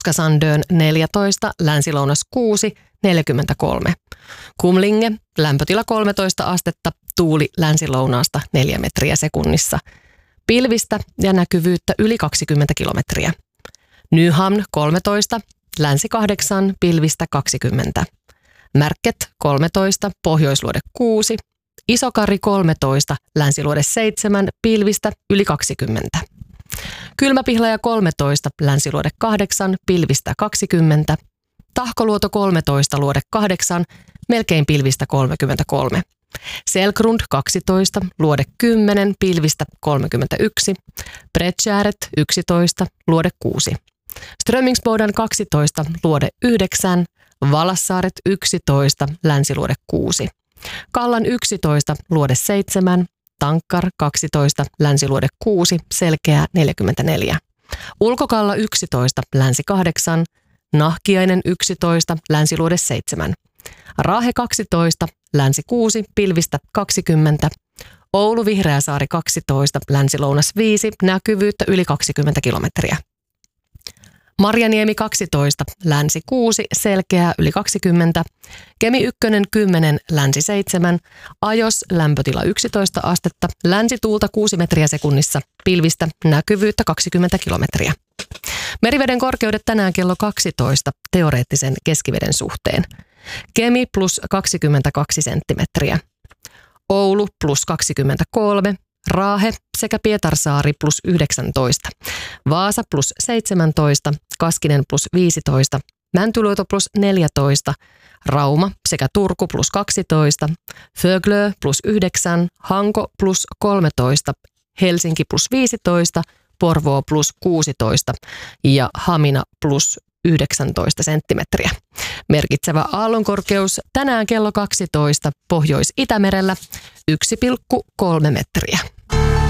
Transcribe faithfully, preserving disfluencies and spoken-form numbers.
Sandön neljätoista, länsi-lounas kuusi, neljäkymmentäkolme. Kumlinge, lämpötila kolmetoista astetta, tuuli länsi-lounaasta neljä metriä sekunnissa. Pilvistä ja näkyvyyttä yli kaksikymmentä kilometriä. Nyhamn kolmetoista, länsi kahdeksan, pilvistä kaksikymmentä. Märket kolmetoista, pohjoisluode kuusi. Isokari kolmetoista, länsiluode seitsemän, pilvistä yli kaksikymmentä. Kylmäpihlaja kolmetoista, länsiluode kahdeksan, pilvistä kaksikymmentä. Tahkoluoto kolmetoista, luode kahdeksan, melkein pilvistä kolmekymmentäkolme. Selkrund kaksitoista, luode kymmenen, pilvistä kolmekymmentäyksi. Bredtjäret yksitoista, luode kuusi. Strömingsboden kaksitoista, luode yhdeksän. Valassaaret yksitoista, länsiluode kuusi. Kallan yksitoista, luode seitsemän. Tankkar kaksitoista, länsiluode kuusi, selkeä neljäkymmentäneljä. Ulkokalla yksitoista, länsi kahdeksan. Nahkiainen yksitoista, länsiluode seitsemän. Raahe kaksitoista, länsi kuusi, pilvistä kaksikymmentä. Oulu Vihreäsaari kaksitoista, länsi-lounas viisi, näkyvyyttä yli kaksikymmentä kilometriä. Marjaniemi kaksitoista, länsi kuusi, selkeää yli kaksikymmentä. Kemi yksi kymmenen, länsi seitsemän. Ajos, lämpötila yksitoista astetta, länsituulta kuusi metriä sekunnissa, pilvistä näkyvyyttä kaksikymmentä kilometriä. Meriveden korkeudet tänään kello kaksitoista teoreettisen keskiveden suhteen. Kemi plus kaksikymmentäkaksi senttimetriä. Oulu plus kaksikymmentäkolme. Raahe sekä Pietarsaari plus yhdeksäntoista. Vaasa plus seitsemäntoista. Kaskinen plus viisitoista. Mäntyluoto plus neljätoista. Rauma sekä Turku plus kaksitoista. Föglö plus yhdeksän. Hanko plus kolmetoista. Helsinki plus viisitoista. Porvoo plus kuusitoista ja Hamina plus yhdeksäntoista senttimetriä. Merkitsevä aallonkorkeus tänään kello kaksitoista Pohjois-Itämerellä yksi pilkku kolme metriä.